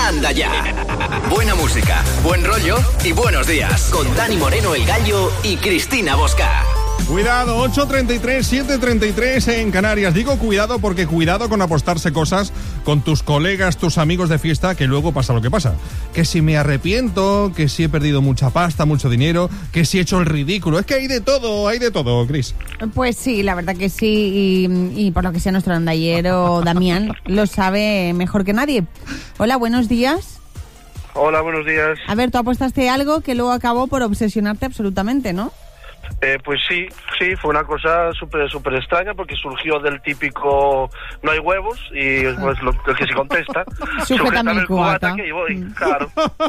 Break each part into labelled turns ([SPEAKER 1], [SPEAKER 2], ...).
[SPEAKER 1] Anda ya. Buena música, buen rollo y buenos días. Con Dani Moreno, el Gallo, y Cristina Bosca.
[SPEAKER 2] Cuidado, 8:33, 7:33 en Canarias. Digo cuidado porque cuidado con apostarse cosas con tus colegas, tus amigos de fiesta, que luego pasa lo que pasa. Que si me arrepiento, que si he perdido mucha pasta, mucho dinero, que si he hecho el ridículo. Es que hay de todo, Cris.
[SPEAKER 3] Pues sí, la verdad que sí. Y por lo que sea, nuestro andallero Damián lo sabe mejor que nadie. Hola, buenos días.
[SPEAKER 4] Hola, buenos días.
[SPEAKER 3] A ver, tú apostaste algo que luego acabó por obsesionarte absolutamente, ¿no?
[SPEAKER 4] Pues sí, fue una cosa súper extraña porque surgió del típico no hay huevos y pues lo que se contesta.
[SPEAKER 3] Sujétame el cubata.
[SPEAKER 4] Que voy, claro.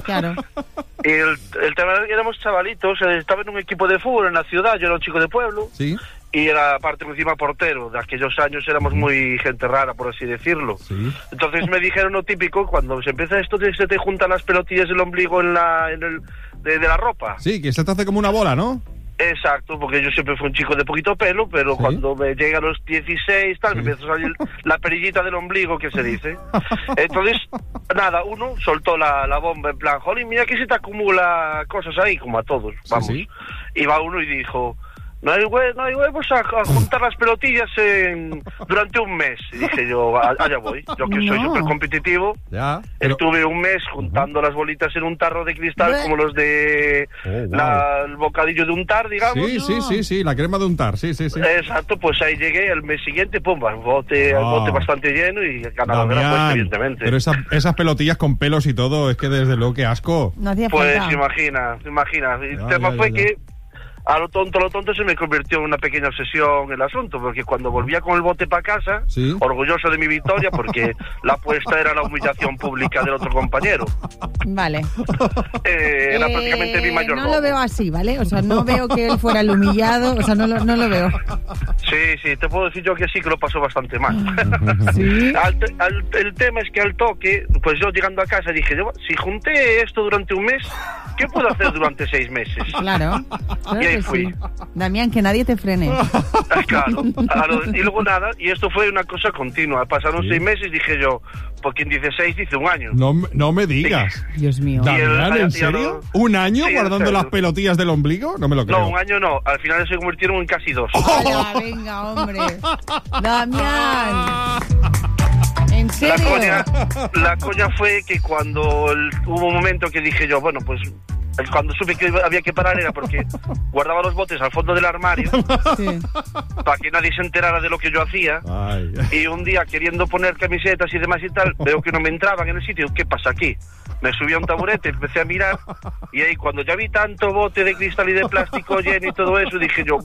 [SPEAKER 4] Y el tema era que éramos chavalitos, estaba en un equipo de fútbol en la ciudad, yo era un chico de pueblo.
[SPEAKER 2] Sí.
[SPEAKER 4] Y era parte encima portero. De aquellos años éramos muy gente rara, por así decirlo.
[SPEAKER 2] Sí.
[SPEAKER 4] Entonces me dijeron lo típico, cuando se empieza esto, se te juntan las pelotillas del ombligo de la ropa.
[SPEAKER 2] Sí, que se te hace como una bola, ¿no?
[SPEAKER 4] Exacto, porque yo siempre fui un chico de poquito pelo, pero ¿sí? Cuando me llega a los 16, me empieza a salir la perillita del ombligo, que se dice. Entonces, nada, uno soltó la bomba en plan, jolín, mira que se te acumula cosas ahí, como a todos, vamos.
[SPEAKER 2] Sí.
[SPEAKER 4] Y va uno y dijo, no hay huevos a juntar las pelotillas durante un mes. Y dije yo, allá voy. Yo que soy súper competitivo, estuve un mes juntando las bolitas en un tarro de cristal, como los de el bocadillo de untar, digamos.
[SPEAKER 2] Sí, la crema de untar, sí.
[SPEAKER 4] Exacto, pues ahí llegué el mes siguiente, pumba, el bote bastante lleno y ganaba gran puesto, evidentemente.
[SPEAKER 2] Pero esas pelotillas con pelos y todo, es que desde luego que asco.
[SPEAKER 3] No hacía
[SPEAKER 4] pues
[SPEAKER 3] falta.
[SPEAKER 4] imagina. El tema fue que a lo tonto se me convirtió en una pequeña obsesión el asunto, porque cuando volvía con el bote para casa, orgulloso de mi victoria, porque la apuesta era la humillación pública del otro compañero.
[SPEAKER 3] Vale.
[SPEAKER 4] Era prácticamente mi mayor
[SPEAKER 3] no
[SPEAKER 4] robo.
[SPEAKER 3] lo veo así, ¿vale? O sea, no veo que él fuera el humillado, o sea, no lo veo.
[SPEAKER 4] Sí, te puedo decir yo que sí, que lo pasó bastante mal.
[SPEAKER 3] ¿Sí?
[SPEAKER 4] El tema es que al toque, pues yo llegando a casa dije, si junté esto durante un mes, ¿qué puedo hacer durante 6 meses?
[SPEAKER 3] Claro.
[SPEAKER 4] Y ahí fui.
[SPEAKER 3] Sí. Damián, que nadie te frene.
[SPEAKER 4] Claro. Y luego nada, y esto fue una cosa continua. Pasaron 6 meses y dije yo, pues quien dice 6 dice un año.
[SPEAKER 2] No me digas.
[SPEAKER 3] Dios mío.
[SPEAKER 2] Damián, ¿en serio? ¿Un año guardando las pelotillas del ombligo? No me lo creo.
[SPEAKER 4] No, un año no. Al final se convirtieron en casi 2.
[SPEAKER 3] ¡Hola, venga, hombre! ¡Damián! ¿En serio?
[SPEAKER 4] La coña fue que cuando hubo un momento que dije yo, bueno, pues cuando supe que había que parar era porque guardaba los botes al fondo del armario para que nadie se enterara de lo que yo hacía.
[SPEAKER 2] Ay.
[SPEAKER 4] Y un día, queriendo poner camisetas y demás y tal, veo que no me entraban en el sitio. ¿Qué pasa aquí? Me subí a un taburete, empecé a mirar, y ahí cuando ya vi tanto bote de cristal y de plástico lleno y todo eso, dije yo,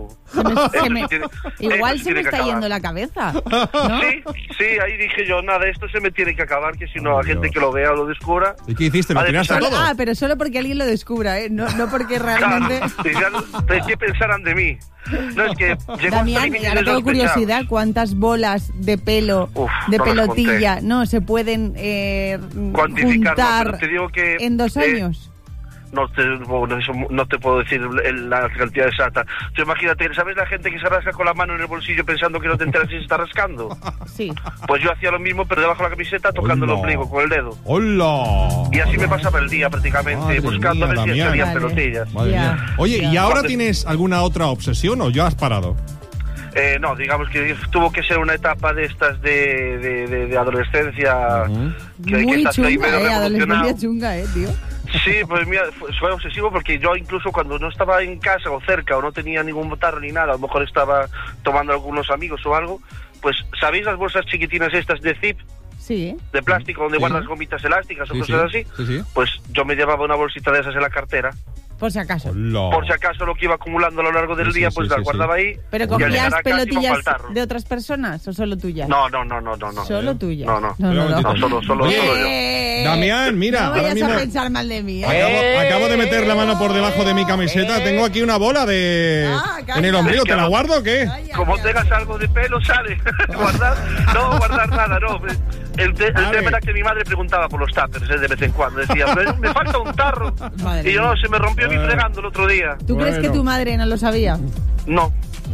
[SPEAKER 3] igual se me está yendo la cabeza, ¿no?
[SPEAKER 4] Sí, ahí dije yo, nada, esto se me tiene que acabar, que si no, la gente que lo vea o lo descubra.
[SPEAKER 2] ¿Y qué hiciste? ¿Lo tiraste todo?
[SPEAKER 3] Pero solo porque alguien lo descubra, ¿eh? No porque realmente...
[SPEAKER 4] Claro, ¿qué pensarán de mí? No, es que
[SPEAKER 3] Damián, ahora tengo curiosidad, ¿cuántas bolas de pelo, de pelotilla, se pueden juntar
[SPEAKER 4] te digo que,
[SPEAKER 3] en 2 años?
[SPEAKER 4] No te puedo decir la cantidad exacta. Tú imagínate, ¿sabes la gente que se rasca con la mano en el bolsillo pensando que no te enteras si se está rascando?
[SPEAKER 3] Sí.
[SPEAKER 4] Pues yo hacía lo mismo, pero debajo de la camiseta tocando el ombligo con el dedo.
[SPEAKER 2] ¡Hola!
[SPEAKER 4] Y así me pasaba el día prácticamente, buscando a ver si salían pelotillas.
[SPEAKER 2] Oye, ¿y ahora tienes alguna otra obsesión o ya has parado?
[SPEAKER 4] No, digamos que tuvo que ser una etapa de estas de adolescencia que
[SPEAKER 3] muy
[SPEAKER 4] estás ahí
[SPEAKER 3] chunga,
[SPEAKER 4] medio revolucionado.
[SPEAKER 3] Adolescencia chunga, tío.
[SPEAKER 4] Sí, pues mira, fue obsesivo porque yo incluso cuando no estaba en casa o cerca o no tenía ningún tarro ni nada, a lo mejor estaba tomando algunos amigos o algo, pues ¿sabéis las bolsas chiquitinas estas de zip?
[SPEAKER 3] Sí.
[SPEAKER 4] De plástico donde guardas gomitas elásticas o cosas así.
[SPEAKER 2] Sí.
[SPEAKER 4] Pues yo me llevaba una bolsita de esas en la cartera.
[SPEAKER 3] Por si acaso.
[SPEAKER 2] Hola.
[SPEAKER 4] Por si acaso lo que iba acumulando a lo largo del día, pues las guardaba ahí.
[SPEAKER 3] ¿Pero cogías pelotillas de otras personas o solo tuyas?
[SPEAKER 4] No.
[SPEAKER 3] ¿Solo tuyas?
[SPEAKER 4] No. Solo yo.
[SPEAKER 2] Damián, mira.
[SPEAKER 3] No vayas a pensar mal de mí.
[SPEAKER 2] Acabo de meter la mano por debajo de mi camiseta. Tengo aquí una bola en el ombligo. ¿Te la guardo o qué?
[SPEAKER 4] Como tengas algo de pelo, sale. guardar nada, no. El tema era que mi madre preguntaba por los tuppers de vez en cuando. Decía, me falta un tarro.
[SPEAKER 3] Madre
[SPEAKER 4] y yo, se me rompió mi fregando el otro día.
[SPEAKER 3] ¿Tú crees que tu madre no lo sabía?
[SPEAKER 4] No.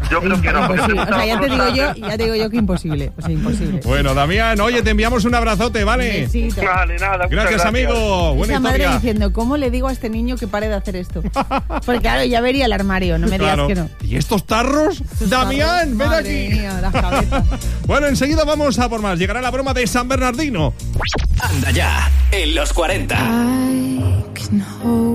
[SPEAKER 4] Yo creo que no.
[SPEAKER 3] O sea, ya te digo yo que imposible. O sea, imposible.
[SPEAKER 2] Bueno, Damián, oye, te enviamos un abrazote, ¿vale?
[SPEAKER 3] Besito.
[SPEAKER 4] Vale, nada.
[SPEAKER 2] Gracias, amigo. Buena
[SPEAKER 3] Esa madre
[SPEAKER 2] historia.
[SPEAKER 3] diciendo, ¿cómo le digo a este niño que pare de hacer esto? Porque claro, ya vería el armario, no me digas que no.
[SPEAKER 2] ¿Y estos tarros? Damián, ven
[SPEAKER 3] Madre
[SPEAKER 2] aquí.
[SPEAKER 3] mía, las cabezas.
[SPEAKER 2] Bueno, enseguida vamos a por más. Llegará la broma de San Bernardino.
[SPEAKER 1] Anda ya, en los 40.
[SPEAKER 5] I can hold